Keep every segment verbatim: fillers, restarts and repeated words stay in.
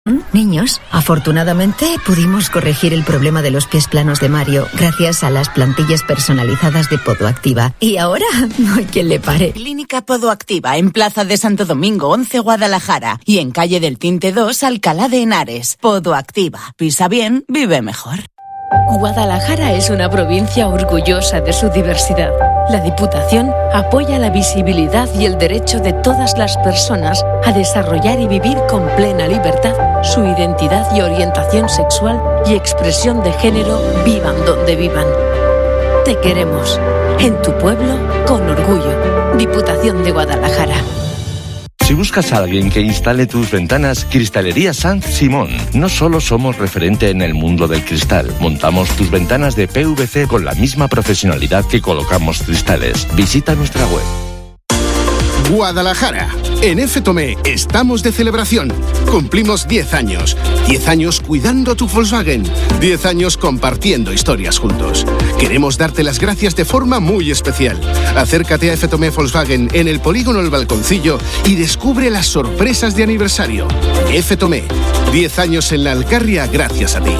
Niños, afortunadamente pudimos corregir el problema de los pies planos de Mario gracias a las plantillas personalizadas de Podoactiva. Y ahora no hay quien le pare. Clínica Podoactiva en Plaza de Santo Domingo once, Guadalajara, y en Calle del Tinte dos, Alcalá de Henares. Podoactiva. Pisa bien, vive mejor. Guadalajara es una provincia orgullosa de su diversidad. La Diputación apoya la visibilidad y el derecho de todas las personas a desarrollar y vivir con plena libertad su identidad y orientación sexual y expresión de género, vivan donde vivan. Te queremos. En tu pueblo, con orgullo. Diputación de Guadalajara. Si buscas a alguien que instale tus ventanas, Cristalería Sanz Simón. No solo somos referente en el mundo del cristal, montamos tus ventanas de P V C con la misma profesionalidad que colocamos cristales. Visita nuestra web. Guadalajara. En F. Tomé estamos de celebración. Cumplimos diez años. diez años cuidando tu Volkswagen. diez años compartiendo historias juntos. Queremos darte las gracias de forma muy especial. Acércate a F. Tomé Volkswagen en el polígono El Balconcillo y descubre las sorpresas de aniversario. F. Tomé. diez años en la Alcarria gracias a ti.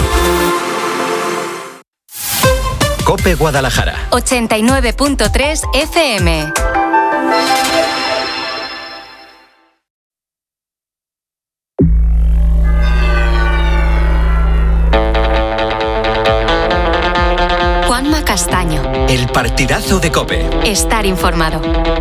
COPE Guadalajara. ochenta y nueve punto tres F M. Juanma Castaño. El partidazo de COPE. Estar informado.